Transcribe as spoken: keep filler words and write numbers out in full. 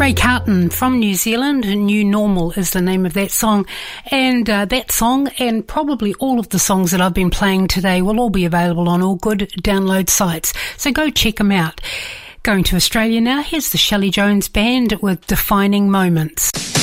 Ray Carlton from New Zealand. New Normal is the name of that song. And uh, that song and probably all of the songs that I've been playing today will all be available on all good download sites. So go check them out. Going to Australia now, here's the Shelley Jones Band with Defining Moments.